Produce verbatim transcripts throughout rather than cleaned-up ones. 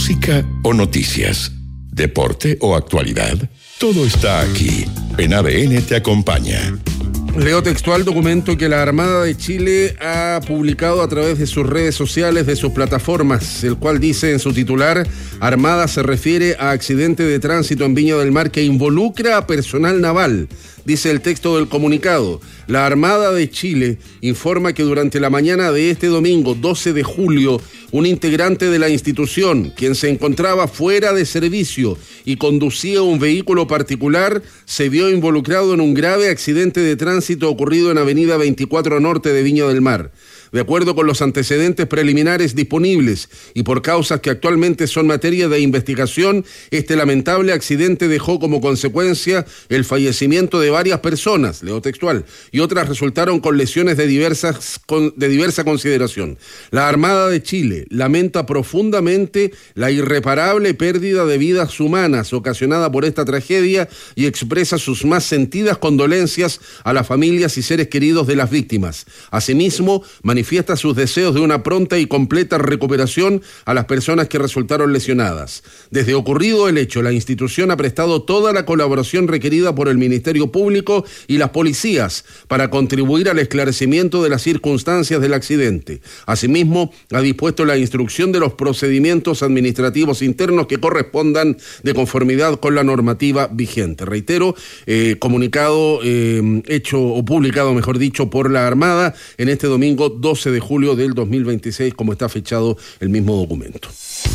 música o noticias, deporte o actualidad. Todo está aquí. En A D N te acompaña. Leo textual documento que la Armada de Chile ha publicado a través de sus redes sociales, de sus plataformas, el cual dice en su titular: Armada se refiere a accidente de tránsito en Viña del Mar que involucra a personal naval. Dice el texto del comunicado: la Armada de Chile informa que durante la mañana de este domingo doce de julio, un integrante de la institución, quien se encontraba fuera de servicio y conducía un vehículo particular, se vio involucrado en un grave accidente de tránsito ocurrido en Avenida veinticuatro Norte de Viña del Mar. De acuerdo con los antecedentes preliminares disponibles y por causas que actualmente son materia de investigación, este lamentable accidente dejó como consecuencia el fallecimiento de varias personas, leo textual, y otras resultaron con lesiones de, diversas, con, de diversa consideración. La Armada de Chile lamenta profundamente la irreparable pérdida de vidas humanas ocasionada por esta tragedia y expresa sus más sentidas condolencias a las familias y seres queridos de las víctimas. Asimismo, manifiesta manifiesta sus deseos de una pronta y completa recuperación a las personas que resultaron lesionadas. Desde ocurrido el hecho, la institución ha prestado toda la colaboración requerida por el Ministerio Público y las policías para contribuir al esclarecimiento de las circunstancias del accidente. Asimismo, ha dispuesto la instrucción de los procedimientos administrativos internos que correspondan de conformidad con la normativa vigente. Reitero, eh, comunicado eh, hecho o publicado, mejor dicho, por la Armada en este domingo doce de julio del dos mil veintiséis, como está fechado el mismo documento.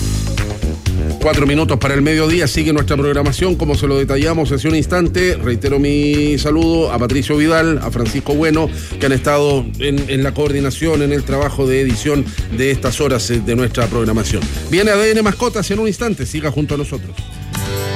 Cuatro minutos para el mediodía, sigue nuestra programación como se lo detallamos hace un instante. Reitero mi saludo a Patricio Vidal, a Francisco Bueno, que han estado en, en la coordinación, en el trabajo de edición de estas horas de nuestra programación. Viene A D N Mascotas en un instante, siga junto a nosotros.